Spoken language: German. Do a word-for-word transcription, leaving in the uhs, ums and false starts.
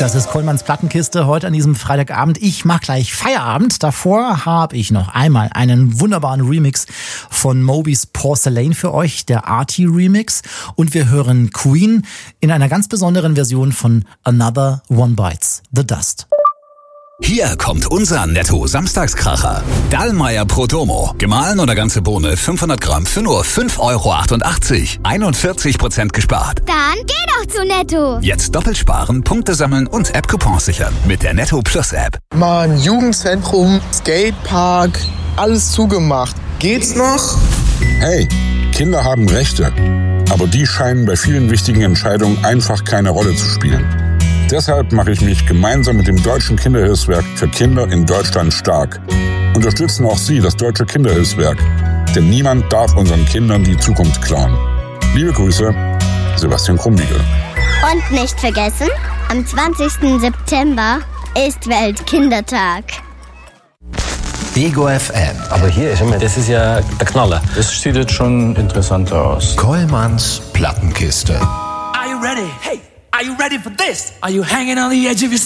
Das ist Kollmanns Plattenkiste heute an diesem Freitagabend. Ich mache gleich Feierabend. Davor habe ich noch einmal einen wunderbaren Remix von Moby's Porcelain für euch, der Arty Remix. Und wir hören Queen in einer ganz besonderen Version von Another One Bites the Dust. Hier kommt unser Netto-Samstagskracher. Dallmayr Prodomo. Gemahlen oder ganze Bohne fünfhundert Gramm für nur fünf Euro achtundachtzig. einundvierzig Prozent gespart. Dann geh doch zu Netto. Jetzt doppelt sparen, Punkte sammeln und App-Coupons sichern mit der Netto Plus App. Mann, Jugendzentrum, Skatepark, alles zugemacht. Geht's noch? Hey, Kinder haben Rechte. Aber die scheinen bei vielen wichtigen Entscheidungen einfach keine Rolle zu spielen. Deshalb mache ich mich gemeinsam mit dem Deutschen Kinderhilfswerk für Kinder in Deutschland stark. Unterstützen auch Sie das Deutsche Kinderhilfswerk. Denn niemand darf unseren Kindern die Zukunft klauen. Liebe Grüße, Sebastian Krumbiegel. Und nicht vergessen, am zwanzigsten September ist Weltkindertag. Ego F M. Aber hier ist immer, das ist ja der Knaller. Das sieht jetzt schon interessanter aus. Kollmanns Plattenkiste. Are you ready? Hey, are you ready for this? Are you hanging on the edge of your